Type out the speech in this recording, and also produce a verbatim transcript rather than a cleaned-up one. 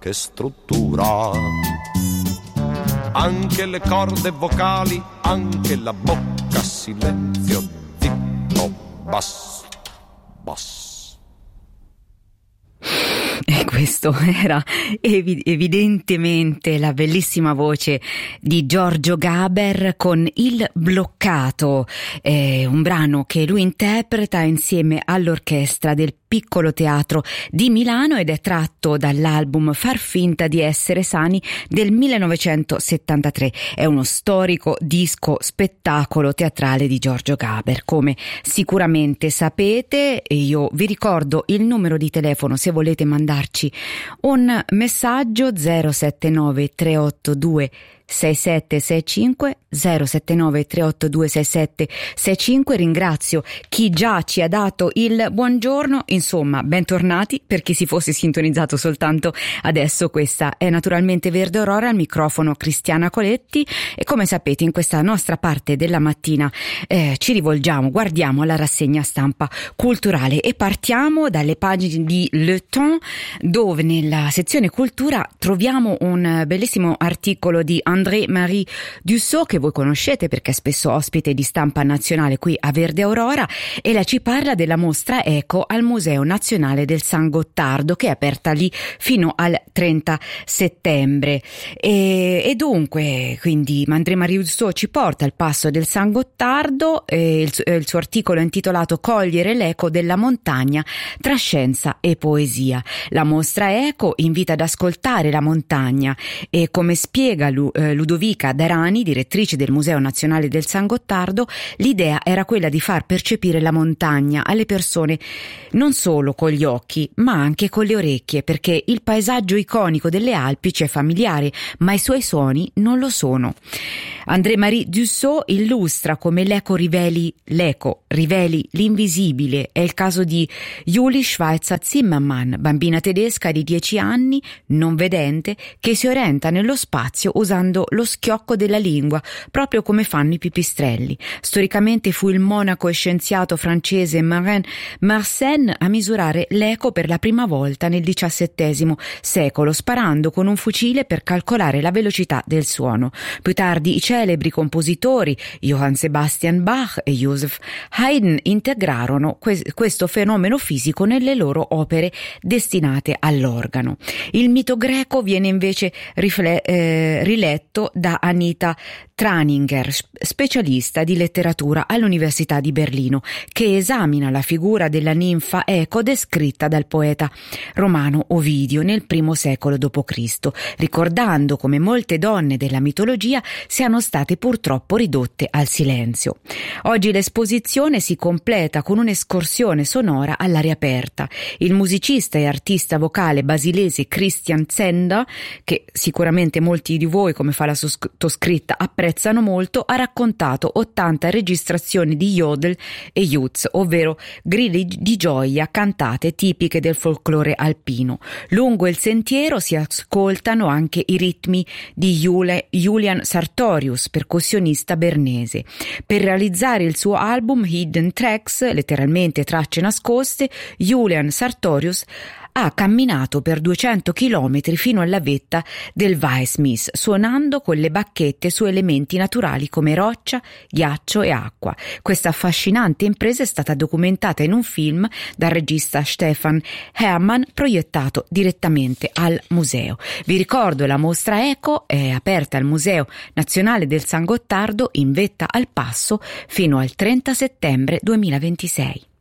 che struttura. Anche le corde vocali, anche la bocca, silenzio, zitto, basta, basta. E questo era evi- evidentemente la bellissima voce di Giorgio Gaber con Il Bloccato, eh, un brano che lui interpreta insieme all'orchestra del Piccolo Teatro di Milano ed è tratto dall'album Far finta di essere sani del millenovecentosettantatré. È uno storico disco spettacolo teatrale di Giorgio Gaber, come sicuramente sapete. Io vi ricordo il numero di telefono se volete mandarci un messaggio: zero sette nove tre otto due sei sette sei cinque, zero sette nove tre otto due sei sette sei cinque. Ringrazio chi già ci ha dato il buongiorno, insomma bentornati per chi si fosse sintonizzato soltanto adesso. Questa è naturalmente Verde Aurora, al microfono Cristiana Coletti, e come sapete in questa nostra parte della mattina eh, ci rivolgiamo, guardiamo alla rassegna stampa culturale e partiamo dalle pagine di Le Temps, dove nella sezione cultura troviamo un bellissimo articolo di André-Marie Dussault, che voi conoscete perché è spesso ospite di Stampa Nazionale qui a Verde Aurora, e lei ci parla della mostra Eco al Museo Nazionale del San Gottardo, che è aperta lì fino al trenta settembre. E, e dunque, quindi André-Marie Dussault ci porta al passo del San Gottardo, e il, il suo articolo è intitolato Cogliere l'eco della montagna tra scienza e poesia. La mostra Eco invita ad ascoltare la montagna e, come spiega lui, Ludovica Darani, direttrice del Museo Nazionale del San Gottardo, l'idea era quella di far percepire la montagna alle persone non solo con gli occhi ma anche con le orecchie, perché il paesaggio iconico delle Alpi ci è familiare ma i suoi suoni non lo sono. André-Marie Dussault illustra come l'eco riveli l'eco riveli l'invisibile. È il caso di Julie Schweitzer Zimmermann, bambina tedesca di dieci anni, non vedente, che si orienta nello spazio usando lo schiocco della lingua, proprio come fanno i pipistrelli. Storicamente fu il monaco e scienziato francese Marin Mersenne a misurare l'eco per la prima volta nel diciassettesimo secolo, sparando con un fucile per calcolare la velocità del suono. Più tardi i celebri compositori Johann Sebastian Bach e Joseph Haydn integrarono que- questo fenomeno fisico nelle loro opere destinate all'organo. Il mito greco viene invece rifle- eh, riletto da Anita Traninger, specialista di letteratura all'Università di Berlino, che esamina la figura della ninfa Eco descritta dal poeta romano Ovidio nel primo secolo dopo Cristo, ricordando come molte donne della mitologia siano state purtroppo ridotte al silenzio. Oggi l'esposizione si completa con un'escursione sonora all'aria aperta. Il musicista e artista vocale basilese Christian Zender, che sicuramente molti di voi, come fa la sottoscritta, apprezzano molto, ha raccontato ottanta registrazioni di yodel e yuz, ovvero grilli di gioia cantate tipiche del folklore alpino. Lungo il sentiero si ascoltano anche i ritmi di Jule, Julian Sartorius, percussionista bernese. Per realizzare il suo album Hidden Tracks, letteralmente tracce nascoste, Julian Sartorius ha camminato per duecento chilometri fino alla vetta del Weissmis, suonando con le bacchette su elementi naturali come roccia, ghiaccio e acqua. Questa affascinante impresa è stata documentata in un film dal regista Stefan Hermann, proiettato direttamente al museo. Vi ricordo, la mostra Eco è aperta al Museo Nazionale del San Gottardo in vetta al Passo fino al trenta settembre duemilaventisei.